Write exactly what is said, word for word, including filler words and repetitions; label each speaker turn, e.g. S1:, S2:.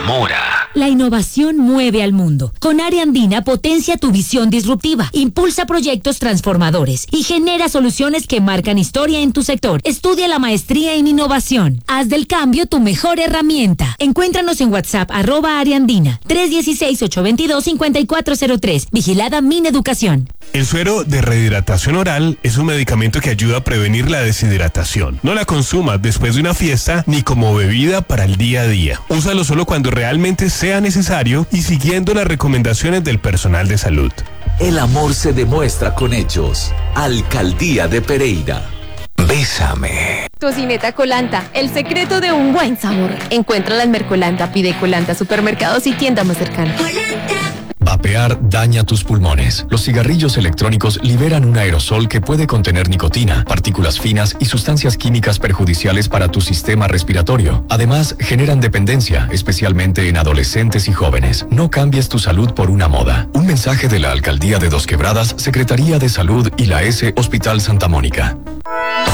S1: enamora.
S2: La innovación mueve al mundo. Con Área Andina potencia tu visión disruptiva, impulsa proyectos transformadores y genera soluciones que marcan historia en tu sector. Estudia la maestría en innovación. Haz del cambio tu mejor herramienta. Encuéntranos en WhatsApp, arroba Área Andina, tres uno seis, ocho dos dos, cinco cuatro cero tres. Vigilada Mineducación.
S3: El suero de rehidratación oral es un medicamento que ayuda a prevenir la deshidratación. No la consumas después de una fiesta ni como bebida para el día a día. Úsalo solo cuando realmente sea necesario y siguiendo las recomendaciones del personal de salud.
S4: El amor se demuestra con hechos. Alcaldía de Pereira.
S1: Bésame.
S5: Tocineta Colanta, el secreto de un buen sabor. Encuéntrala en Mercolanta, pide Colanta, supermercados y tienda más cercana.
S6: Vapear daña tus pulmones. Los cigarrillos electrónicos liberan un aerosol que puede contener nicotina, partículas finas y sustancias químicas perjudiciales para tu sistema respiratorio. Además, generan dependencia, especialmente en adolescentes y jóvenes. No cambies tu salud por una moda. Un mensaje de la Alcaldía de Dos Quebradas, Secretaría de Salud y la S Hospital Santa Mónica.